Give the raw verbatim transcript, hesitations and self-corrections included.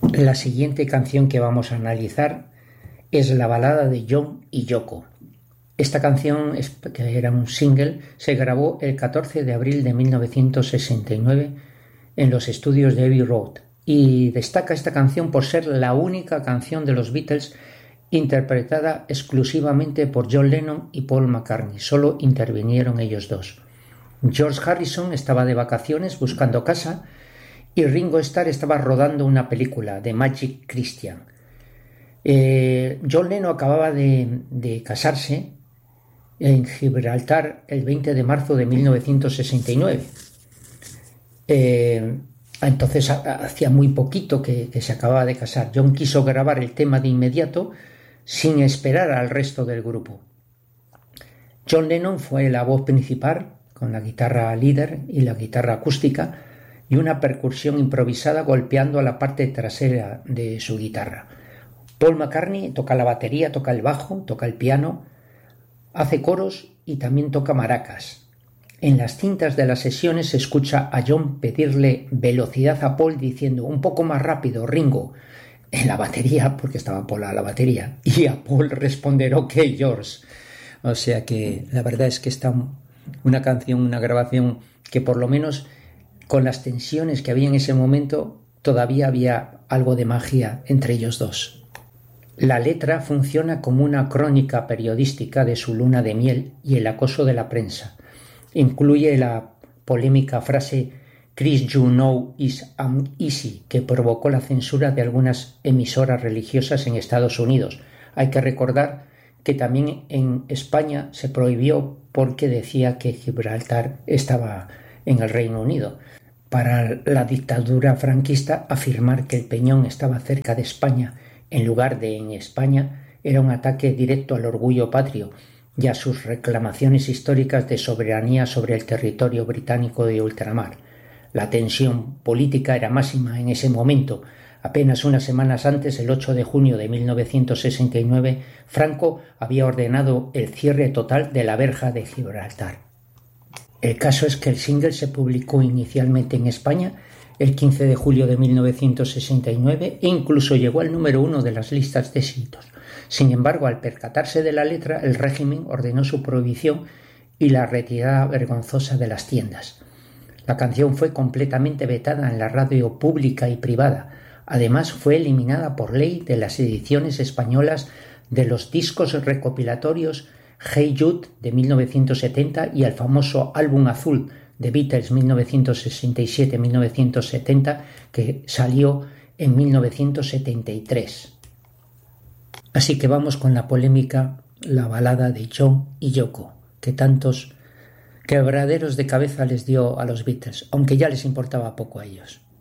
La siguiente canción que vamos a analizar es la balada de John y Yoko. Esta canción, que era un single, se grabó el catorce de abril de mil novecientos sesenta y nueve en los estudios de Abbey Road, y destaca esta canción por ser la única canción de los Beatles interpretada exclusivamente por John Lennon y Paul McCartney. Solo intervinieron ellos dos. George Harrison estaba de vacaciones buscando casa y Ringo Starr estaba rodando una película, The Magic Christian. Eh, John Lennon acababa de, de casarse en Gibraltar el veinte de marzo de mil novecientos sesenta y nueve. Eh, entonces hacía muy poquito que, que se acababa de casar. John quiso grabar el tema de inmediato sin esperar al resto del grupo. John Lennon fue la voz principal con la guitarra líder y la guitarra acústica y una percusión improvisada golpeando a la parte trasera de su guitarra. Paul McCartney toca la batería, toca el bajo, toca el piano, hace coros y también toca maracas. En las cintas de las sesiones se escucha a John pedirle velocidad a Paul diciendo un poco más rápido, Ringo, en la batería, porque estaba Paul a la batería, y a Paul responder ok, George. O sea que la verdad es que está una canción, una grabación que por lo menos con las tensiones que había en ese momento todavía había algo de magia entre ellos dos. La letra funciona como una crónica periodística de su luna de miel y el acoso de la prensa. Incluye la polémica frase "Chris, you know is uneasy", que provocó la censura de algunas emisoras religiosas en Estados Unidos. Hay que recordar que también en España se prohibió porque decía que Gibraltar estaba en el Reino Unido. Para la dictadura franquista, afirmar que el Peñón estaba cerca de España en lugar de en España era un ataque directo al orgullo patrio y a sus reclamaciones históricas de soberanía sobre el territorio británico de ultramar. La tensión política era máxima en ese momento. Apenas unas semanas antes, el ocho de junio de mil novecientos sesenta y nueve, Franco había ordenado el cierre total de la verja de Gibraltar. El caso es que el single se publicó inicialmente en España el quince de julio de mil novecientos sesenta y nueve e incluso llegó al número uno de las listas de éxitos. Sin embargo, al percatarse de la letra, el régimen ordenó su prohibición y la retirada vergonzosa de las tiendas. La canción fue completamente vetada en la radio pública y privada. Además, fue eliminada por ley de las ediciones españolas de los discos recopilatorios Hey Jude de mil novecientos setenta y el famoso álbum azul de Beatles mil novecientos sesenta y siete a mil novecientos setenta, que salió en mil novecientos setenta y tres. Así que vamos con la polémica, la balada de John y Yoko, que tantos quebraderos de cabeza les dio a los Beatles, aunque ya les importaba poco a ellos.